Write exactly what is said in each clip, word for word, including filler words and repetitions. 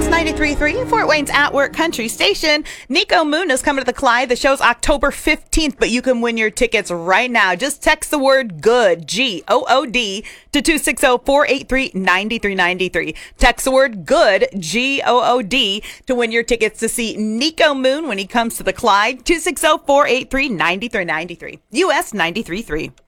S ninety-three point three, Fort Wayne's At Work Country Station. Nico Moon is coming to the Clyde. The show's October fifteenth, but you can win your tickets right now. Just text the word GOOD, G O O D, to two six zero, four eight three, nine three nine three. Text the word GOOD, G O O D, to win your tickets to see Nico Moon when he comes to the Clyde. two six zero, four eight three, nine three nine three. U S ninety-three point three.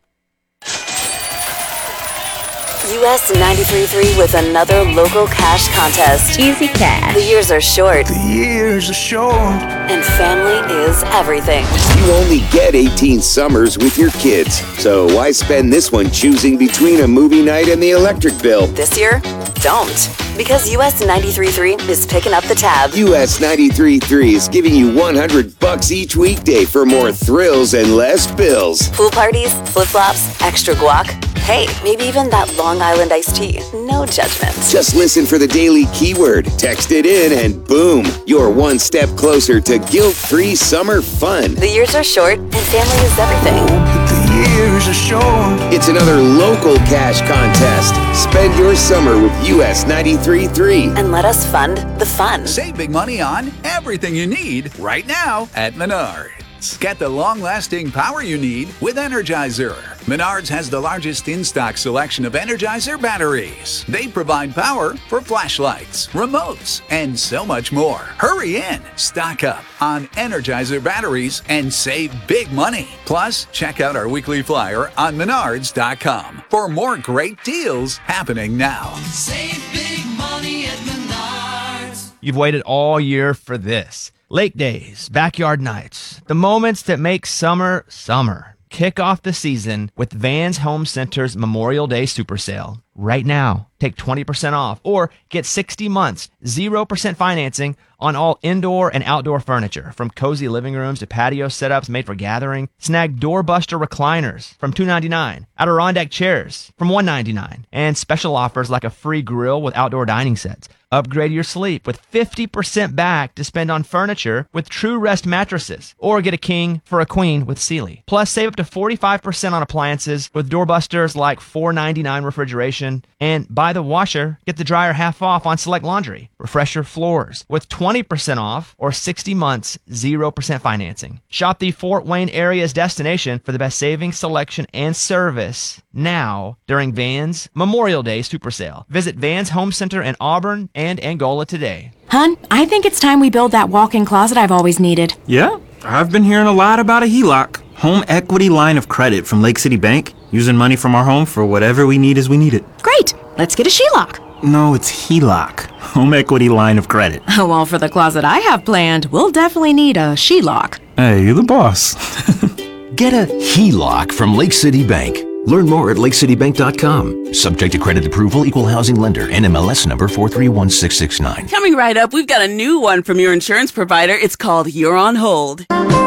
U S ninety-three point three with another local cash contest. Easy cash. The years are short. The years are short. And family is everything. You only get eighteen summers with your kids. So why spend this one choosing between a movie night and the electric bill? This year, don't. Because U S ninety-three point three is picking up the tab. U S ninety-three point three is giving you one hundred bucks each weekday for more thrills and less bills. Pool parties, flip-flops, extra guac. Hey, maybe even that Long Island iced tea. No judgment. Just listen for the daily keyword, text it in, and boom, you're one step closer to guilt-free summer fun. The years are short, and family is everything. The years are short. It's another local cash contest. Spend your summer with U S ninety-three point three. And let us fund the fun. Save big money on everything you need right now at Menards. Get the long-lasting power you need with Energizer. Menards has the largest in-stock selection of Energizer batteries. They provide power for flashlights, remotes, and so much more. Hurry in, stock up on Energizer batteries, and save big money. Plus, check out our weekly flyer on menards dot com for more great deals happening now. Save big money at Menards. You've waited all year for this. Lake days, backyard nights, the moments that make summer, summer. Kick off the season with Vans Home Center's Memorial Day Super Sale. Right now, take twenty percent off or get sixty months, zero percent financing on all indoor and outdoor furniture, from cozy living rooms to patio setups made for gathering. Snag doorbuster recliners from two ninety-nine, Adirondack chairs from one ninety-nine, and special offers like a free grill with outdoor dining sets. Upgrade your sleep with fifty percent back to spend on furniture with True Rest mattresses, or get a king for a queen with Sealy. Plus, save up to forty-five percent on appliances with doorbusters like four ninety-nine refrigeration. And buy the washer, get the dryer half off on select laundry. Refresh your floors with twenty percent off or sixty months, zero percent financing. Shop the Fort Wayne area's destination for the best savings, selection, and service now during Vans Memorial Day Super Sale. Visit Vans Home Center in Auburn and Angola today. Hun, I think it's time we build that walk-in closet I've always needed. Yeah, I've been hearing a lot about a H E L O C. Home equity line of credit from Lake City Bank. Using money from our home for whatever we need as we need it. Great! Let's get a H E L O C. No, it's H E L O C. Home equity line of credit. Well, for the closet I have planned, we'll definitely need a H E L O C. Hey, you're the boss. Get a H E L O C from Lake City Bank. Learn more at lake city bank dot com. Subject to credit approval, equal housing lender, N M L S number four three one six six nine. Coming right up, we've got a new one from your insurance provider. It's called You're on Hold.